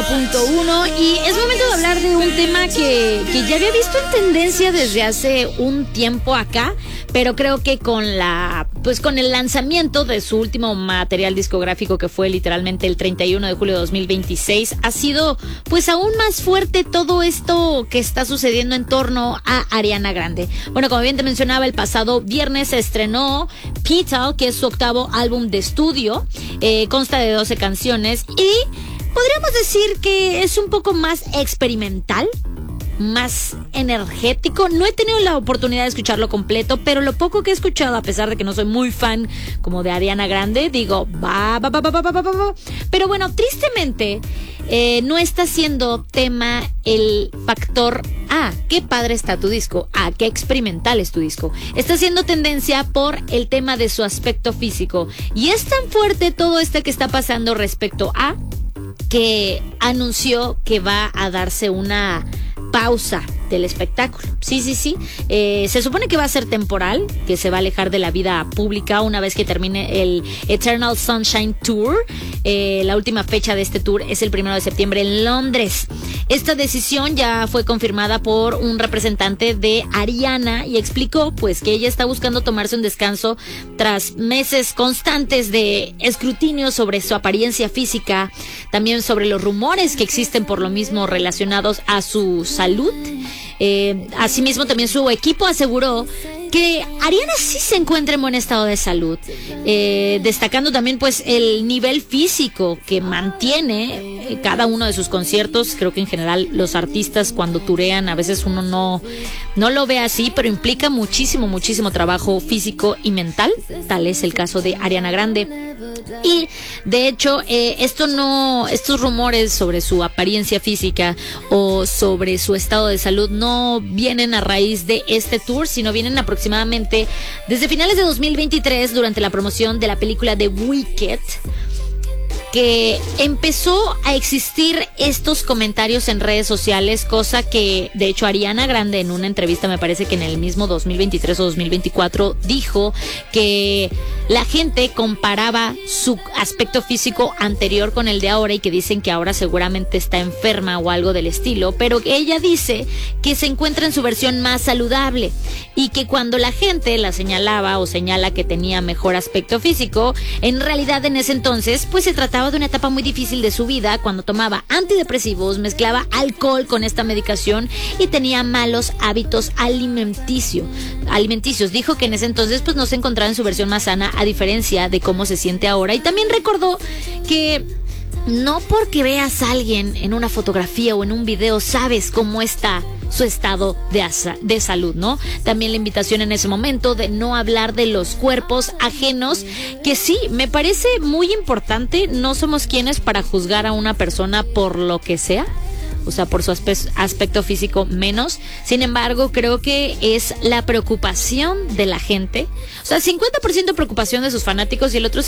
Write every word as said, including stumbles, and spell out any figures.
uno punto uno y es momento de hablar de un tema que, que ya había visto en tendencia desde hace un tiempo acá, pero creo que con la pues con el lanzamiento de su último material discográfico, que fue literalmente el treinta y uno de julio de dos mil veintiséis, ha sido pues aún más fuerte todo esto que está sucediendo en torno a Ariana Grande. Bueno, como bien te mencionaba, el pasado viernes se estrenó Petal, que es su octavo álbum de estudio. Eh, consta de doce canciones y podríamos decir que es un poco más experimental, más energético. No he tenido la oportunidad de escucharlo completo, pero lo poco que he escuchado, a pesar de que no soy muy fan como de Ariana Grande, digo, va, va, va, va, va, va, va, va. Pero bueno, tristemente, eh, no está siendo tema el factor, ah, qué padre está tu disco, ah, qué experimental es tu disco. Está siendo tendencia por el tema de su aspecto físico. Y es tan fuerte todo esto que está pasando respecto a que anunció que va a darse una pausa del espectáculo. Sí, sí, sí. Eh, se supone que va a ser temporal, que se va a alejar de la vida pública una vez que termine el Eternal Sunshine Tour. Eh, la última fecha de este tour es el primero de septiembre en Londres. Esta decisión ya fue confirmada por un representante de Ariana y explicó pues que ella está buscando tomarse un descanso tras meses constantes de escrutinio sobre su apariencia física, también sobre los rumores que existen por lo mismo relacionados a su salud. Eh, asimismo, también su equipo aseguró que Ariana sí se encuentra en buen estado de salud, eh, destacando también pues el nivel físico que mantiene eh, cada uno de sus conciertos. Creo que en general los artistas cuando turean a veces uno no, no lo ve así, pero implica muchísimo, muchísimo trabajo físico y mental. Tal es el caso de Ariana Grande. Y de hecho, eh, esto no, estos rumores sobre su apariencia física o sobre su estado de salud no vienen a raíz de este tour, sino vienen aproximadamente desde finales de dos mil veintitrés, durante la promoción de la película de Wicked, que empezó a existir estos comentarios en redes sociales, cosa que de hecho Ariana Grande en una entrevista, me parece que en el mismo dos mil veintitrés o dos mil veinticuatro, dijo que la gente comparaba su aspecto físico anterior con el de ahora y que dicen que ahora seguramente está enferma o algo del estilo, pero ella dice que se encuentra en su versión más saludable y que cuando la gente la señalaba o señala que tenía mejor aspecto físico, en realidad en ese entonces pues se trataba de una etapa muy difícil de su vida, cuando tomaba antidepresivos, mezclaba alcohol con esta medicación y tenía malos hábitos alimenticio, alimenticios. Dijo que en ese entonces pues no se encontraba en su versión más sana, a diferencia de cómo se siente ahora. Y también recordó que no porque veas a alguien en una fotografía o en un video sabes cómo está su estado de, asa, de salud, ¿no? También la invitación en ese momento de no hablar de los cuerpos ajenos, que sí, me parece muy importante. No somos quienes para juzgar a una persona por lo que sea, o sea, por su aspe- aspecto físico menos. Sin embargo, creo que es la preocupación de la gente. O sea, cincuenta por ciento preocupación de sus fanáticos y el otro